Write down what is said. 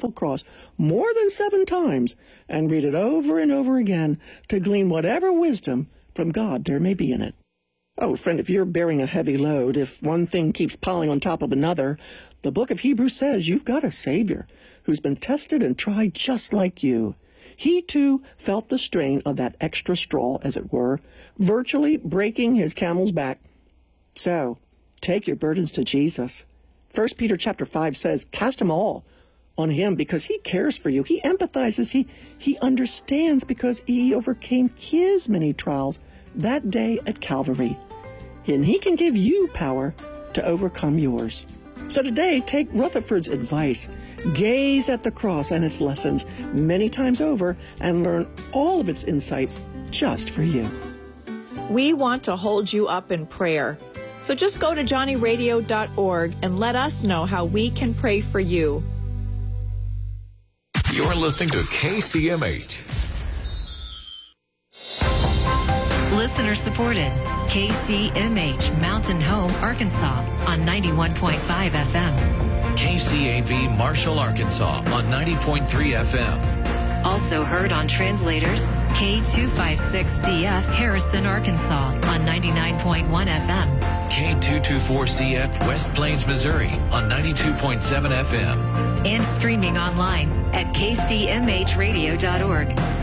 faithful cross more than 7 times and read it over and over again to glean whatever wisdom from God there may be in it. Oh, friend, if you're bearing a heavy load, if one thing keeps piling on top of another, the book of Hebrews says you've got a Savior who's been tested and tried just like you. He, too, felt the strain of that extra straw, as it were, virtually breaking his camel's back. So, take your burdens to Jesus. 1 Peter chapter 5 says, cast them all on him because he cares for you. He empathizes. He understands because he overcame his many trials that day at Calvary. And he can give you power to overcome yours. So today, take Rutherford's advice. Gaze at the cross and its lessons many times over and learn all of its insights just for you. We want to hold you up in prayer. So just go to johnnyradio.org and let us know how we can pray for you. You're listening to KCMH. Listener supported. KCMH Mountain Home, Arkansas on 91.5 FM. KCAV Marshall, Arkansas on 90.3 FM. Also heard on translators, K256CF Harrison, Arkansas on 99.1 FM. K224CF West Plains, Missouri on 92.7 FM. And streaming online at kcmhradio.org.